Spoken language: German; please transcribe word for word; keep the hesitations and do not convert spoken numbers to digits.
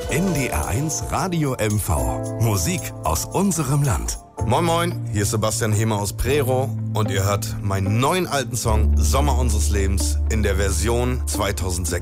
N D R eins Radio M V. Musik aus unserem Land. Moin Moin, hier ist Sebastian Hemer aus Prero und ihr hört meinen neuen alten Song Sommer unseres Lebens in der Version zweitausendsechs.